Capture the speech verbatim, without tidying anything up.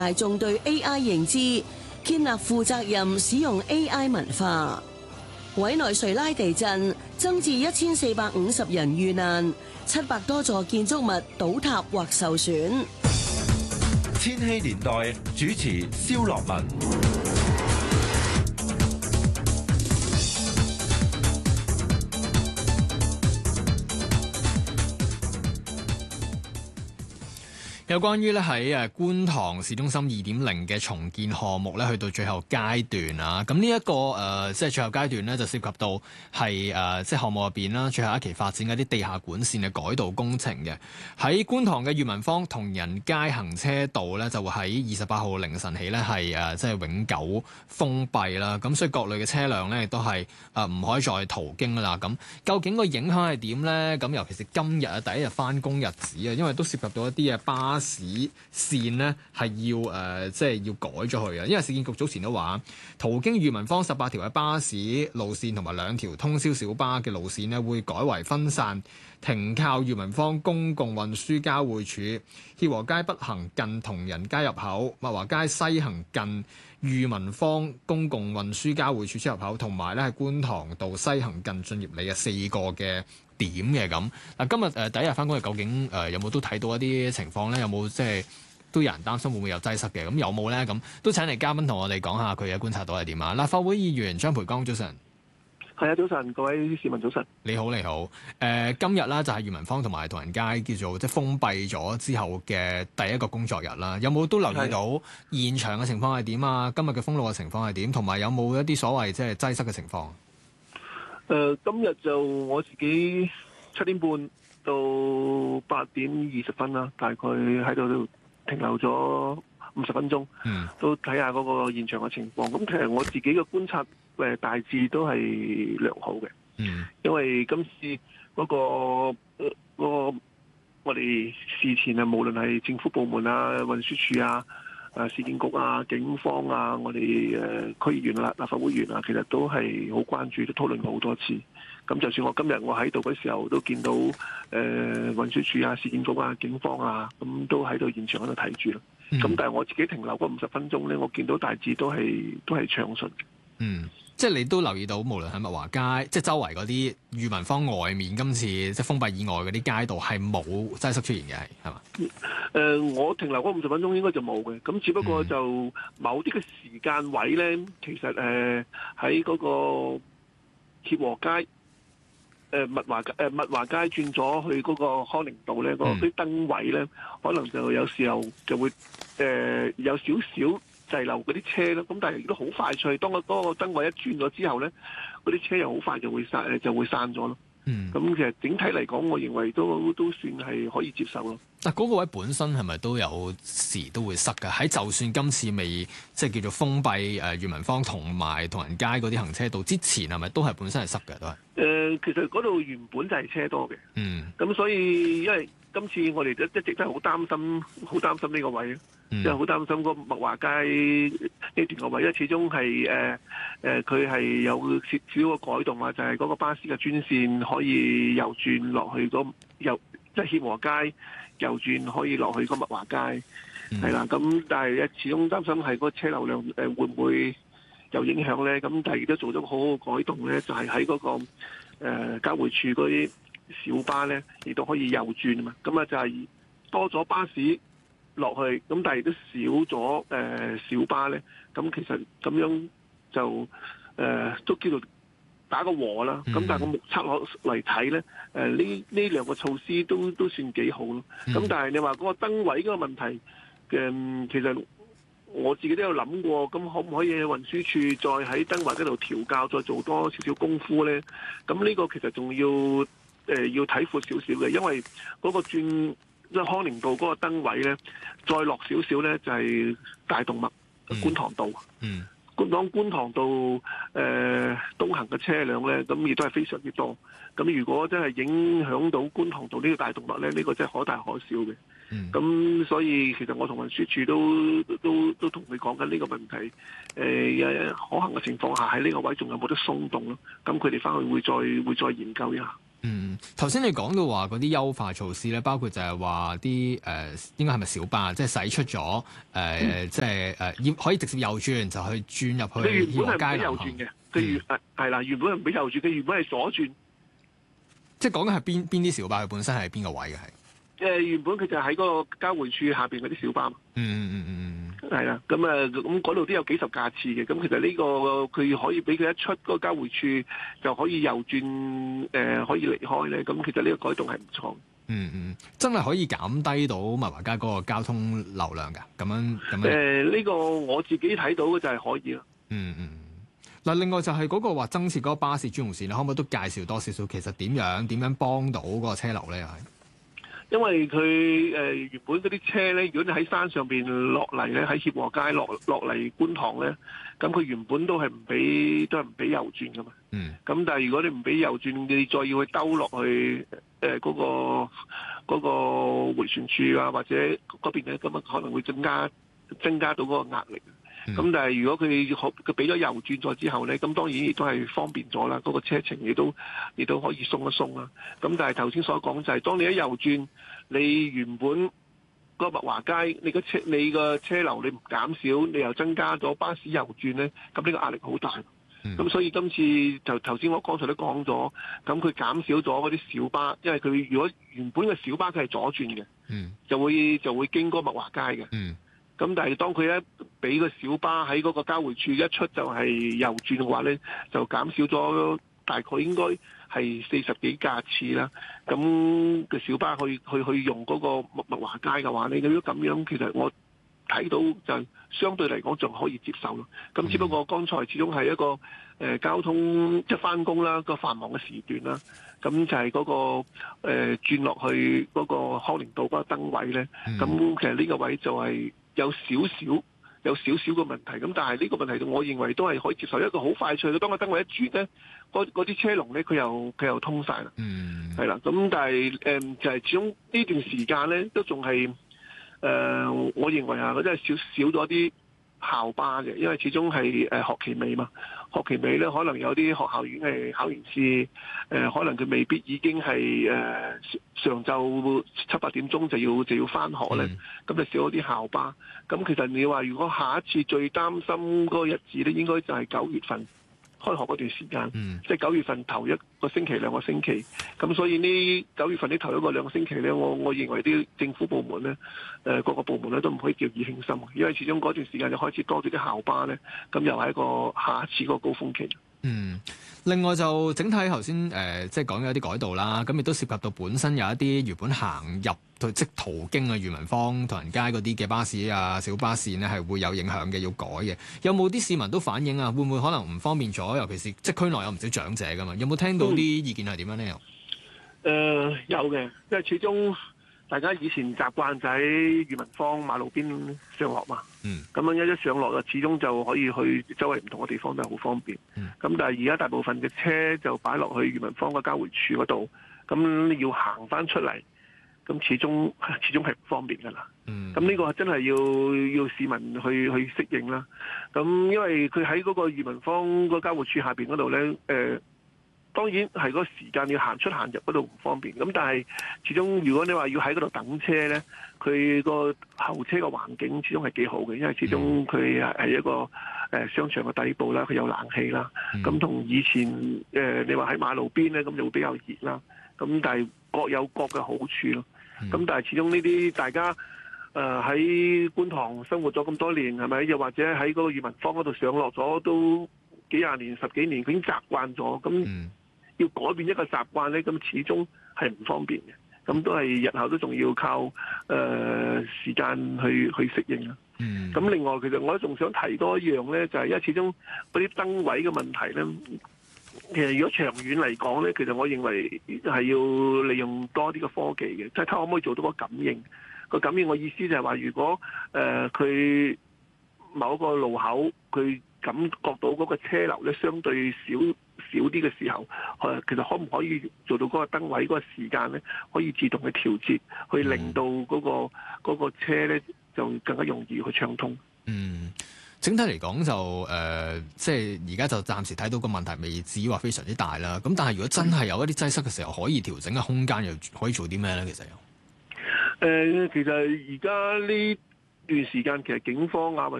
大眾對 A I 認知，建立負責任使用 A I 文化。委內瑞拉地震增至一千四百五十人遇難，七百多座建築物倒塌或受損。 千禧年代主持蕭樂文。 有關於咧喺誒觀塘市中心二點零嘅重建項目咧，去到最後階段啊，咁呢一個誒、呃、即係最後階段咧，就涉及到係誒、呃、即係項目入邊啦，最後一期發展嘅一啲地下管線嘅改道工程嘅。喺觀塘嘅裕民坊同仁街行車道咧，就會喺二十八號凌晨起咧係誒即係永久封閉啦。咁所以各類嘅車輛咧亦都係誒唔可以再途經啦。咁究竟個影響係點咧？咁尤其是今日啊，第一日返工日子啊，因為都涉及到一啲嘅巴市線呢係要誒、呃，即係要改咗佢啊！因為市建局早前都話，途經裕民坊十八條嘅巴士路線同埋兩條通宵小巴嘅路線呢，會改為分散停靠裕民坊公共運輸交匯處、協和街北行近同仁街入口、物華街西行近裕民坊公共運輸交匯處出入口，同埋咧係觀塘道西行近駿業里嘅四個嘅點嘅咁。嗱，今日誒第一日返工，究竟誒有冇都睇到一啲情況咧？有冇即係都有人擔心會唔會有擠塞嘅？咁有冇咧？咁都請嚟嘉賓同我哋講下佢嘅觀察到係點啊！立法會議員張培剛，早晨。 係啊，早晨，各位市民早晨。 你好，你好。誒、呃，今日啦就係裕民坊同埋同仁街叫做即係封閉咗之後嘅第一個工作日啦。有冇都留意到現場嘅情況係點啊？今日嘅封路嘅情況係點？同埋有冇一啲所謂即係擠塞嘅情況？誒、 呃，今日就我自己七點半到八點二十分啦，大概喺度停留咗五十分鐘，嗯、都睇下嗰個現場嘅情況。咁其實我自己嘅觀察誒大致都係良好嘅，嗯、因為今次嗰、嗰個嗰、呃嗰個我哋事前啊，無論係政府部門啊、運輸署啊、誒市建局啊、警方啊、我哋誒區議員啊、立法會議員啊，其實都係好關注，都討論過好多次。咁就算我今日我喺度嘅時候，都見到誒、呃、運輸署啊、市建局啊、警方啊，咁都喺度現場喺度睇住咯。咁、嗯、但係我自己停留嗰五十分鐘咧，我見到大致都係都係暢順嘅。嗯。 即係你都留意到，無論喺物華街，即係周圍嗰啲裕民坊外面，今次即係封閉以外嗰啲街道係冇擠塞出現嘅，係係嘛？ 誒、呃，我停留嗰五十分鐘應該就冇嘅，咁只不過就某啲嘅時間位咧，其實誒喺嗰個協和街、誒物華誒物華街轉咗去嗰個康寧道咧，嗰啲燈位咧，可能就有時候就會誒、呃、有少少滯留嗰啲車咯，咁但係亦都好快脆。當個嗰個燈位一轉咗之後咧，嗰啲車又好快就會散，誒就會散咗咯。嗯，咁其實整體嚟講，我認為都都算係可以接受咯。 但嗰個位本身係咪都有時都會塞㗎？喺就算今次未即係叫做封閉誒裕民坊同埋同仁街嗰啲行車道之前，係咪都係本身係塞嘅都係？誒、 呃，其實嗰度原本就係車多嘅。嗯，咁所以因為今次我哋都一直都係好擔心，好擔心呢個位。即係好擔心個物華街呢段個位，因為始終係誒誒佢係有少少個改動啊，就係、是、嗰個巴士嘅專線可以右轉落去嗰右即係協和街右轉可以落去個物華街，係啦、嗯。咁但係始終擔心係嗰個車流量誒會唔會有影響咧？咁但係亦都做咗個好好嘅改動咧，就係喺嗰個誒、呃、交匯處嗰啲小巴咧，亦都可以右轉啊嘛。咁啊就係多咗巴士落去，咁但係都少咗誒、呃、小巴咧，咁其實咁樣就誒、呃、都叫做打個和啦。咁、嗯、但係個目測落嚟睇咧，誒呢呢兩個措施都都算幾好咯。咁、嗯、但係你話嗰個燈位嗰個問題嘅、呃，其實我自己都有諗過，咁可唔可以喺運輸署再喺燈位嗰度調校，再做多少少功夫咧？咁呢個其實仲要誒、呃、要睇闊少少嘅，因為嗰個轉。即係康寧道嗰個燈位咧，再落少少咧就係、是、大動脈、嗯、觀塘道。嗯，觀塘觀塘道誒、呃、東行嘅車輛咧，咁亦都係非常之多。咁如果真係影響到觀塘道呢個大動脈咧，呢、這個真係可大可小嘅。咁、嗯、所以其實我同運輸署都都都同佢講緊呢個問題。誒、呃、可行嘅情況下，喺呢個位仲有冇得鬆動咯？咁佢哋翻去會再會再研究一下。 嗯，頭先你講到話嗰啲優化措施咧，包括就係話啲誒應該係咪小巴，即係駛出咗誒、呃嗯，即係誒要可以直接右轉，就去轉入去原本係唔俾右轉嘅，佢原係係啦，原本係唔俾右轉，佢原本係左轉。即係講緊係邊邊啲小巴，佢本身係邊個位嘅係？ 誒原本佢就喺嗰個交匯處下邊嗰啲小巴。 嗯嗯嗯嗯嗯， 係啦，咁啊咁嗰度都有幾十架次嘅，咁其實呢個佢可以俾佢一出嗰個交匯處就可以右轉誒、呃，可以離開咧。咁其實呢個改動係唔錯。 嗯嗯，真係可以減低到物華街嗰個交通流量㗎。咁樣咁樣。誒呢、 呃呢個我自己睇到嘅就係可以啦。 嗯嗯。嗱，另外就係嗰個話增設嗰個巴士專用線，你可唔可以都介紹多少少？其實點樣點樣幫到嗰個車流咧？又係因為佢誒、呃、原本嗰啲車咧，如果你喺山上邊落嚟咧，喺協和街落落嚟觀塘咧，咁佢原本都係唔俾都係唔俾右轉噶嘛。嗯。咁但係如果你唔俾右轉，你再要去兜落去誒嗰、呃那個嗰、那個迴旋處啊，或者嗰邊咧，咁啊可能會增加增加到嗰個壓力。咁、嗯、但係如果佢佢俾咗右轉咗之後咧，咁當然亦都係方便咗啦，嗰、那個車程亦都亦都可以鬆一鬆啦。咁但係頭先所講就係、是，當你一右轉，你原本個物華街你個車你個車流你唔減少，你又增加咗巴士右轉咧，咁呢個壓力好大。咁、嗯、所以今次就頭先我剛才都講咗，咁佢減少咗嗰啲小巴，因為佢如果原本嘅小巴佢係左轉嘅、嗯，就會就會經過物華街嘅。嗯咁但係當佢一俾個小巴喺嗰個交匯處一出就係右轉嘅話咧，就減少咗大概應該係四十幾架次啦。咁個小巴去去去用嗰個物華街嘅話咧，如果咁樣，其實我睇到就相對嚟講仲可以接受咯。咁只不過剛才始終係一個誒、呃、交通即係翻工啦，個繁忙嘅時段啦。咁就係嗰、那個誒、呃、轉落去嗰個康寧道嗰個燈位咧。咁、嗯、其實呢個位就係有少少有少少嘅問題。咁但係呢個問題，我認為都係可以接受。一個好快脆嘅，當個燈位一轉咧，嗰啲車龍咧，佢又佢又通晒啦。嗯，係啦。咁但係誒、呃、就係、是、始終呢段時間咧，都仲係誒，我認為啊，佢真係少少咗啲校巴嘅，因為始終係誒學期尾嘛。學期尾咧，可能有啲學校已經係考完試，誒、呃，可能佢未必已經係誒、呃、上晝七八點鐘就要就要返學咧，咁、嗯、就少咗啲校巴。咁其實你話如果下一次最擔心嗰個日子咧，應該就係九月份開學嗰段時間，嗯、即係九月份頭一個星期兩個星期。咁所以呢九月份呢頭一個兩個星期咧，我我認為啲政府部門咧，誒、呃、各個部門咧都唔可以掉以輕心，因為始終嗰段時間就開始多咗啲校巴咧，咁又係一個下一次個高峰期。 嗯，另外就整體頭先誒即係講咗一啲改道啦，咁亦都涉及到本身有一啲原本行入即途經嘅裕民坊、唐人街嗰啲嘅巴士啊、小巴線呢係會有影響嘅，要改嘅。有冇啲市民都反映啊？會唔會可能唔方便咗？尤其是即係區內有唔少長者噶嘛？有冇聽到啲意見係點樣呢？ 誒、呃、有嘅，因為始終大家以前習慣就喺裕民坊馬路邊上落嘛。嗯，咁樣一一上落啊，始終就可以去周圍唔同嘅地方都係好方便。嗯，咁但係而家大部分嘅車就擺落去裕民坊嘅交匯處嗰度，咁要行翻出嚟，咁始終始終係唔方便噶啦。嗯，咁呢個真係要要市民去去適應啦。咁因為佢喺嗰個裕民坊個交匯處下邊嗰度咧，誒、呃。當然係嗰個時間要行出行入嗰度唔方便，咁但係始終如果你話要喺嗰度等車呢，佢個候車嘅環境始終係幾好嘅，因為始終佢係一個誒商場嘅底部啦，佢有冷氣啦，咁同以前誒你話喺馬路邊呢，咁就會比較熱啦，咁但係各有各嘅好處咯。咁但係始終呢啲大家誒喺觀塘生活咗咁多年係咪？又或者喺嗰個裕民坊嗰度上落咗都幾廿年、十幾年，佢已經習慣咗咁。要改變一個習慣咧，咁始終係唔方便嘅，咁都係日後都仲要靠誒、呃、時間去去適應啦。咁、嗯、另外，其實我仲想提多一樣咧，就係、是、因為始終嗰啲燈位嘅問題咧，其實如果長遠嚟講咧，其實我認為係要利用多啲嘅科技嘅，即係睇可唔可以做到個感應。個感應，我意思就係話，如果誒佢、呃、某一個路口佢感覺到嗰個車流咧相對少少啲嘅時候，誒其實可唔可以做到嗰個燈位嗰個時間咧，可以自動去調節，去令到嗰個嗰個車咧就更加容易去暢通。 嗯。 整體嚟講就誒、呃，即係而家就暫時睇到個問題未至於話非常之大啦。咁但係如果真係有一啲擠塞嘅時候，可以調整嘅空間又可以做啲咩咧？其實有誒、 呃，其實而家呢段時間其實警方啊，